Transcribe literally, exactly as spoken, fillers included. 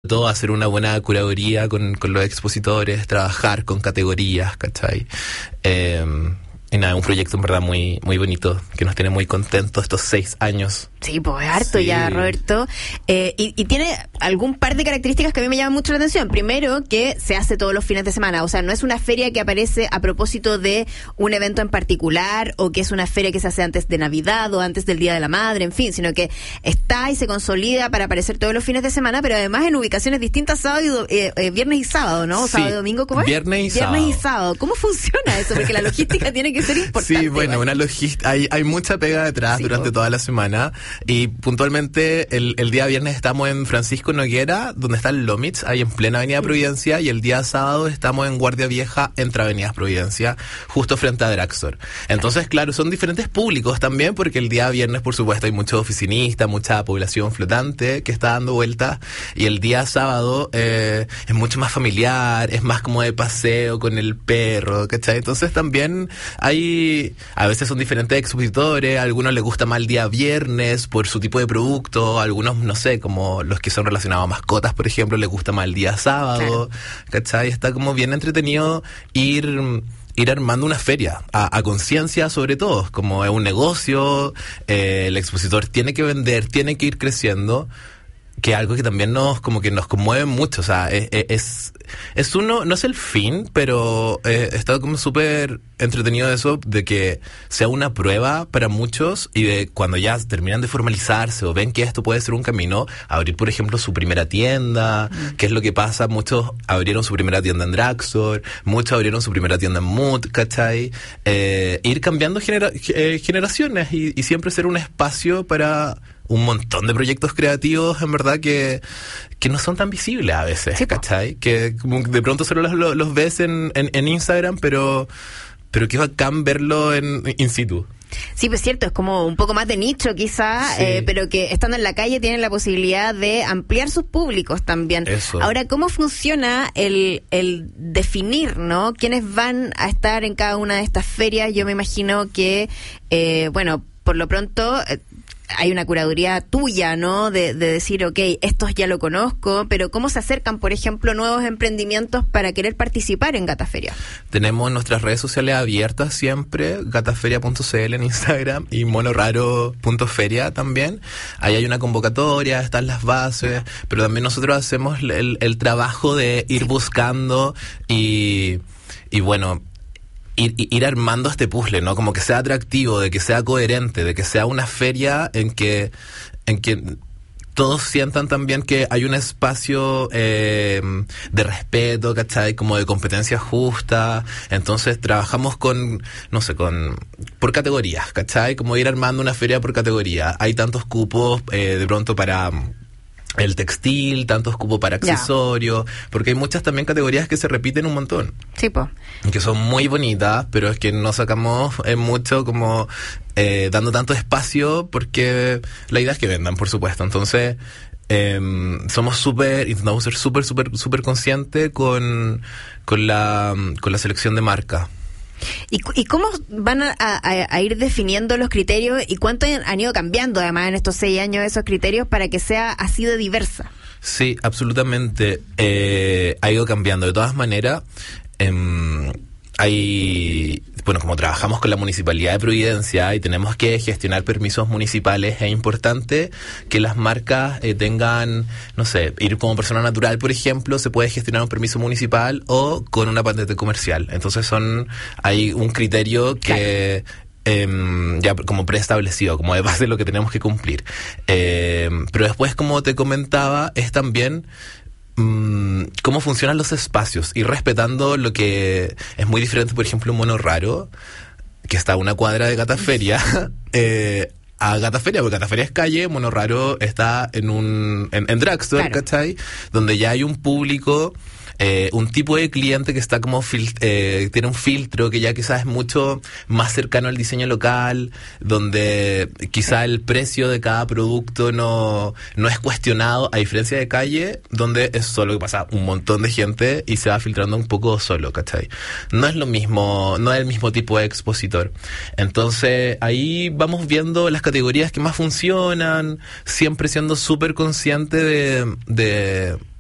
todo hacer una buena curaduría con, con los expositores, trabajar con categorías, ¿cachai? Eh, y nada, un proyecto en verdad muy, muy bonito, que nos tiene muy contentos estos seis años. Sí, pues harto sí. ya, Roberto. Eh, y, y tiene algún par de características que a mí me llaman mucho la atención. Primero, que se hace todos los fines de semana. O sea, no es una feria que aparece a propósito de un evento en particular, o que es una feria que se hace antes de Navidad o antes del Día de la Madre, en fin, sino que está y se consolida para aparecer todos los fines de semana, pero además en ubicaciones distintas, sábado y do, eh, eh, viernes y sábado, ¿no? Sí. Sábado y domingo, ¿cómo es? Viernes y viernes sábado. Viernes y sábado. ¿Cómo funciona eso? Porque la logística tiene que ser importante. Sí, bueno, ¿vale? una logística, hay, hay mucha pega detrás sí, durante toda la semana, y puntualmente el, el día viernes estamos en Francisco Noguera, donde está el Lomitz, ahí en plena Avenida Providencia, y el día sábado estamos en Guardia Vieja, entre Avenida Providencia, justo frente a Draxor. Entonces, claro, son diferentes públicos también, porque el día viernes, por supuesto, hay muchos oficinistas, mucha población flotante que está dando vueltas, y el día sábado eh, es mucho más familiar, es más como de paseo con el perro, ¿cachai? Entonces también hay, a veces son diferentes expositores, a algunos les gusta más el día viernes por su tipo de producto, algunos, no sé, como los que son relacionados a mascotas, por ejemplo, les gusta más el día sábado, claro. ¿Cachai? Está como bien entretenido ir... ir armando una feria, a, a conciencia sobre todo, como es un negocio, eh, el expositor tiene que vender, tiene que ir creciendo, que es algo que también nos, como que nos conmueve mucho, o sea, es, es, es uno, no es el fin, pero eh, está como súper entretenido eso, de que sea una prueba para muchos, y de cuando ya terminan de formalizarse o ven que esto puede ser un camino, abrir, por ejemplo, su primera tienda, mm. que es lo que pasa, muchos abrieron su primera tienda en Draxor, muchos abrieron su primera tienda en Mood, ¿cachai? Eh, ir cambiando genera, eh, generaciones y, y siempre ser un espacio para un montón de proyectos creativos, en verdad, que, que no son tan visibles a veces, sí, ¿cachai? Que como de pronto solo los, los ves en, en, en Instagram, pero, pero que bacán verlo en in situ. Sí, pues cierto, es como un poco más de nicho quizá, sí. eh, pero que estando en la calle tienen la posibilidad de ampliar sus públicos también. Eso. Ahora, ¿cómo funciona el, el definir, ¿no? ¿Quiénes van a estar en cada una de estas ferias? Yo me imagino que, eh, bueno, por lo pronto... Eh, hay una curaduría tuya, ¿no? De, de decir, ok, estos ya lo conozco, pero ¿cómo se acercan, por ejemplo, nuevos emprendimientos para querer participar en Gataferia? Tenemos nuestras redes sociales abiertas siempre, gataferia punto c l en Instagram y monoraro punto feria también. Ahí hay una convocatoria, están las bases, pero también nosotros hacemos el, el trabajo de ir buscando y, y bueno... Ir, ir armando este puzzle, ¿no? Como que sea atractivo, de que sea coherente, de que sea una feria en que, en que todos sientan también que hay un espacio eh, de respeto, ¿cachai? Como de competencia justa. Entonces trabajamos con, no sé, con por categorías, ¿cachai? Como ir armando una feria por categoría. Hay tantos cupos eh, de pronto para... el textil, tantos cupos para accesorios, ya. Porque hay muchas también categorías que se repiten un montón. Sí, po. Que son muy bonitas, pero es que no sacamos eh, mucho como eh, dando tanto espacio, porque la idea es que vendan, por supuesto. Entonces, eh, somos súper, intentamos ser súper, súper, súper conscientes con, con la, con la selección de marca. ¿Y, ¿Y cómo van a, a, a ir definiendo los criterios y cuánto han ido cambiando además en estos seis años esos criterios para que sea así de diversa? Sí, absolutamente. Eh, ha ido cambiando. De todas maneras, eh, hay... Bueno, como trabajamos con la Municipalidad de Providencia y tenemos que gestionar permisos municipales, es importante que las marcas eh, tengan, no sé, ir como persona natural, por ejemplo, se puede gestionar un permiso municipal o con una patente comercial. Entonces son, hay un criterio que... Claro. Eh, ya como preestablecido, como de base lo que tenemos que cumplir. Eh, pero después, como te comentaba, es también... cómo funcionan los espacios y respetando lo que es muy diferente, por ejemplo, un mono raro que está a una cuadra de Gataferia eh, a Gataferia, porque Gataferia es calle, Mono Raro está en un en, en Draxor, claro. ¿Cachai? Donde ya hay un público, eh, un tipo de cliente que está como fil- eh, tiene un filtro que ya quizás es mucho más cercano al diseño local, donde quizás el precio de cada producto no, no es cuestionado, a diferencia de calle, donde es solo que pasa un montón de gente y se va filtrando un poco solo, ¿cachai? No es lo mismo, no es el mismo tipo de expositor. Entonces ahí vamos viendo las categorías que más funcionan, siempre siendo súper consciente de, de